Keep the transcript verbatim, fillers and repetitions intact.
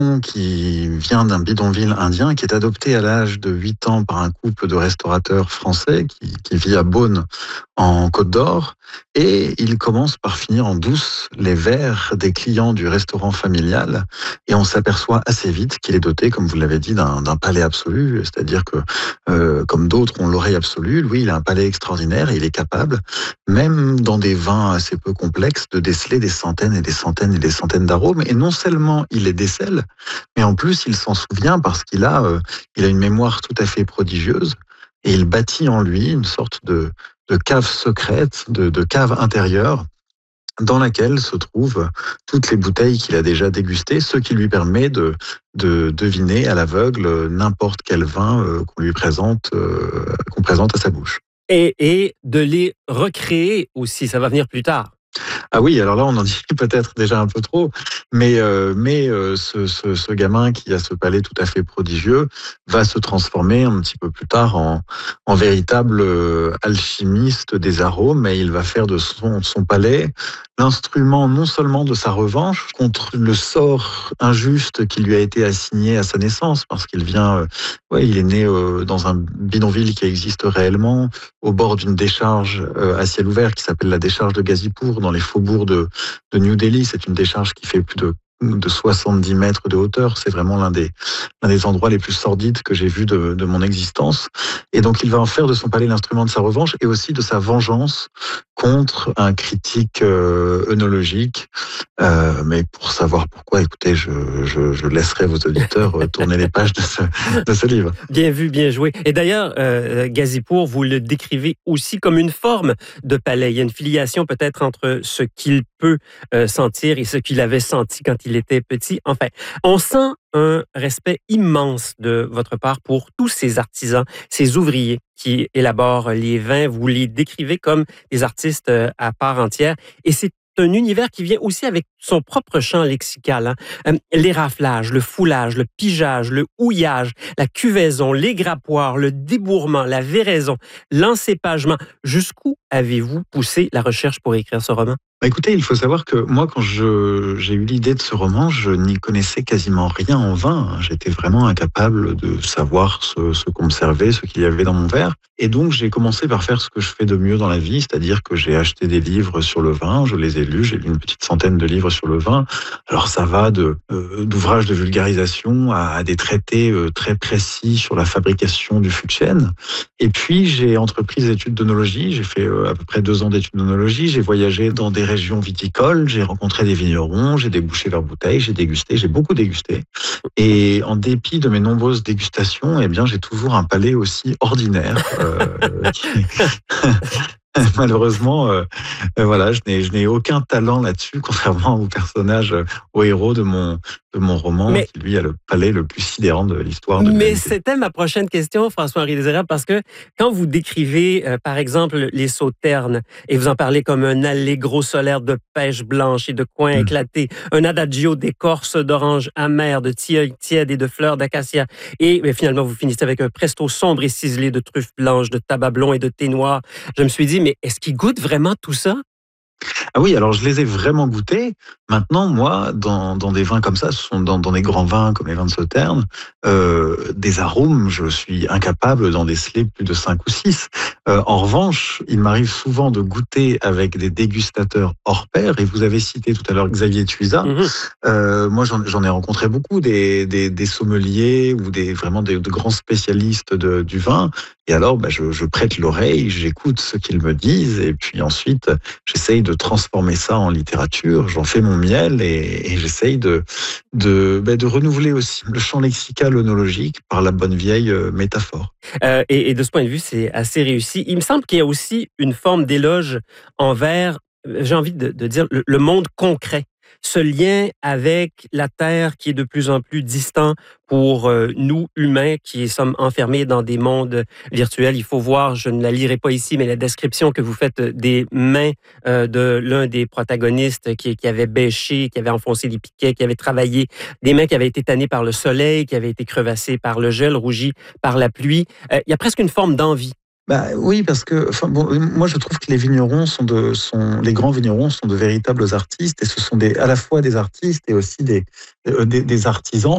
qui vient d'un bidonville indien, qui est adopté à l'âge de huit ans par un couple de restaurateurs français qui, qui vit à Beaune, en Côte d'Or. Et il commence par finir en douce les verres des clients du restaurant familial. Et on s'aperçoit assez vite qu'il est doté, comme vous l'avez dit, d'un, d'un palais absolu. C'est-à-dire que, euh, comme d'autres ont l'oreille absolue, lui, il a un palais extraordinaire et il est capable, même dans des vins assez peu complexes, de déceler des centaines et des centaines et des centaines d'arômes. Et non seulement il les décèle, mais en plus, il s'en souvient parce qu'il a, euh, il a une mémoire tout à fait prodigieuse et il bâtit en lui une sorte de, de cave secrète, de, de cave intérieure dans laquelle se trouvent toutes les bouteilles qu'il a déjà dégustées, ce qui lui permet de, de deviner à l'aveugle n'importe quel vin euh, qu'on lui présente, euh, qu'on présente à sa bouche. Et, et de les recréer aussi, ça va venir plus tard. Ah oui, alors là, on en dit peut-être déjà un peu trop, mais, euh, mais euh, ce, ce, ce gamin qui a ce palais tout à fait prodigieux va se transformer un petit peu plus tard en, en véritable euh, alchimiste des arômes, et il va faire de son, son palais l'instrument non seulement de sa revanche contre le sort injuste qui lui a été assigné à sa naissance, parce qu'il vient, euh, ouais, il est né euh, dans un bidonville qui existe réellement, au bord d'une décharge euh, à ciel ouvert qui s'appelle la décharge de Ghazipur, dans les faubourgs de, de New Delhi. C'est une décharge qui fait plus de, de soixante-dix mètres de hauteur. C'est vraiment l'un des, l'un des endroits les plus sordides que j'ai vus de, de mon existence. Et donc, il va en faire de son palais l'instrument de sa revanche et aussi de sa vengeance contre un critique euh, œnologique. Euh, mais pour savoir pourquoi, écoutez, je, je, je laisserai vos auditeurs tourner les pages de ce, de ce livre. Bien vu, bien joué. Et d'ailleurs, euh, Ghazipur, vous le décrivez aussi comme une forme de palais. Il y a une filiation peut-être entre ce qu'il peut euh, sentir et ce qu'il avait senti quand il était petit. Enfin, on sent un respect immense de votre part pour tous ces artisans, ces ouvriers qui élaborent les vins. Vous les décrivez comme des artistes à part entière. Et c'est un univers qui vient aussi avec son propre champ lexical. Hein. Euh, l'éraflage, le foulage, le pigeage, le houillage, la cuvaison, les grappoirs, le débourrement, la véraison, l'encépagement. Jusqu'où avez-vous poussé la recherche pour écrire ce roman? Bah écoutez, il faut savoir que moi, quand je, j'ai eu l'idée de ce roman, je n'y connaissais quasiment rien en vin. J'étais vraiment incapable de savoir ce, ce qu'on me servait, ce qu'il y avait dans mon verre. Et donc, j'ai commencé par faire ce que je fais de mieux dans la vie, c'est-à-dire que j'ai acheté des livres sur le vin, je les ai lus, j'ai lu une petite centaine de livres sur le vin. Alors, ça va de, euh, d'ouvrages de vulgarisation à, à des traités euh, très précis sur la fabrication du fût de chêne. Et puis, j'ai entrepris des études d'œnologie, j'ai fait euh, à peu près deux ans d'études d'œnologie, j'ai voyagé dans des régions viticoles, j'ai rencontré des vignerons, j'ai débouché leurs bouteilles, j'ai dégusté, j'ai beaucoup dégusté. Et en dépit de mes nombreuses dégustations, eh bien, j'ai toujours un palais aussi ordinaire. Euh, qui... Malheureusement, euh, euh, voilà, je n'ai, je n'ai aucun talent là-dessus, contrairement au personnage, euh, au héros de mon, de mon roman, mais, qui lui a le palais le plus sidérant de l'histoire de Mais l'humanité. C'était ma prochaine question, François-Henri Désirable, parce que quand vous décrivez, euh, par exemple, les sauternes, et vous en parlez comme un allegro solaire de pêche blanche et de coins mmh. éclatés, un adagio d'écorce d'orange amère, de tilleul tiède et de fleurs d'acacia, et mais finalement, vous finissez avec un presto sombre et ciselé de truffes blanches, de tabac blond et de thé noir. Je me suis dit, mais est-ce qu'il goûte vraiment tout ça? Ah oui, alors je les ai vraiment goûtés. Maintenant, moi, dans, dans des vins comme ça, ce sont dans, dans des grands vins comme les vins de Sauternes, euh, des arômes, je suis incapable d'en déceler plus de cinq ou six. Euh, en revanche, il m'arrive souvent de goûter avec des dégustateurs hors pair, et vous avez cité tout à l'heure Xavier Tuisa. Mmh. Euh, moi, j'en, j'en ai rencontré beaucoup, des, des, des sommeliers ou des, vraiment des, de grands spécialistes de, du vin. Et alors, bah, je, je prête l'oreille, j'écoute ce qu'ils me disent, et puis ensuite, j'essaye de transformer ça en littérature, j'en fais mon miel, et, et j'essaye de, de, bah, de renouveler aussi le champ lexical œnologique par la bonne vieille euh, métaphore. Euh, et, et de ce point de vue, c'est assez réussi. Il me semble qu'il y a aussi une forme d'éloge envers, j'ai envie de, de dire, le, le monde concret. Ce lien avec la Terre qui est de plus en plus distant pour euh, nous, humains, qui sommes enfermés dans des mondes virtuels. Il faut voir, je ne la lirai pas ici, mais la description que vous faites des mains euh, de l'un des protagonistes qui, qui avait bêché, qui avait enfoncé les piquets, qui avait travaillé, des mains qui avaient été tannées par le soleil, qui avaient été crevassées par le gel, rougies par la pluie. Euh, il y a presque une forme d'envie. Bah oui, parce que enfin bon, moi je trouve que les vignerons sont de sont les grands vignerons sont de véritables artistes, et ce sont des à la fois des artistes et aussi des des, des artisans.